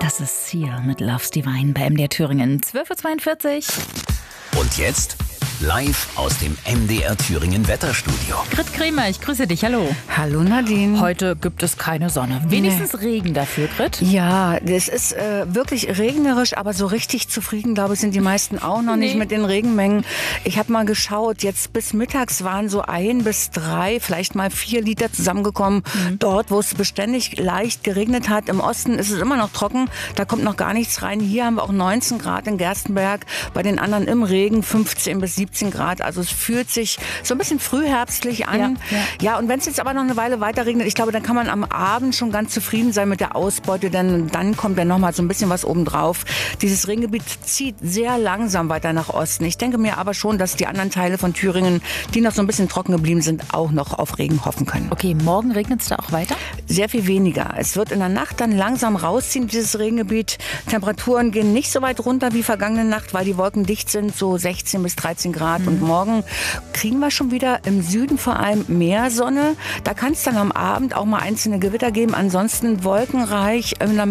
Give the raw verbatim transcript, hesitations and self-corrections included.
Das ist hier mit Love's Divine bei M D R Thüringen. zwölf Uhr zweiundvierzig. Und jetzt live aus dem M D R Thüringen Wetterstudio. Grit Kremer, ich grüße dich. Hallo. Hallo Nadine. Heute gibt es keine Sonne. Wenigstens nee. Regen dafür, Grit. Ja, es ist äh, wirklich regnerisch, aber so richtig zufrieden, glaube ich, sind die meisten auch noch nee. nicht mit den Regenmengen. Ich habe mal geschaut, jetzt bis mittags waren so ein bis drei, vielleicht mal vier Liter zusammengekommen. Mhm. Dort, wo es beständig leicht geregnet hat. Im Osten ist es immer noch trocken, da kommt noch gar nichts rein. Hier haben wir auch neunzehn Grad in Gerstenberg, bei den anderen im Regen fünfzehn bis siebzehn Grad. Also es fühlt sich so ein bisschen frühherbstlich an. Ja, ja. ja und wenn es jetzt aber noch eine Weile weiter regnet, ich glaube, dann kann man am Abend schon ganz zufrieden sein mit der Ausbeute, denn dann kommt ja noch mal so ein bisschen was obendrauf. Dieses Regengebiet zieht sehr langsam weiter nach Osten. Ich denke mir aber schon, dass die anderen Teile von Thüringen, die noch so ein bisschen trocken geblieben sind, auch noch auf Regen hoffen können. Okay, morgen regnet es da auch weiter? Sehr viel weniger. Es wird in der Nacht dann langsam rausziehen, dieses Regengebiet. Temperaturen gehen nicht so weit runter wie vergangene Nacht, weil die Wolken dicht sind, so sechzehn bis dreizehn Grad. Mhm. Und morgen kriegen wir schon wieder im Süden vor allem mehr Sonne. Da kann es dann am Abend auch mal einzelne Gewitter geben. Ansonsten wolkenreich in der